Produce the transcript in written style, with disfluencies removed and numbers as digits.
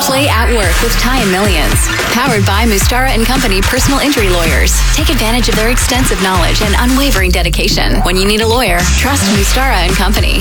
Play at Work with Ty and Millions. Powered by Mustara and Company Personal Injury Lawyers. Take advantage of their extensive knowledge and unwavering dedication. When you need a lawyer, trust Mustara and Company.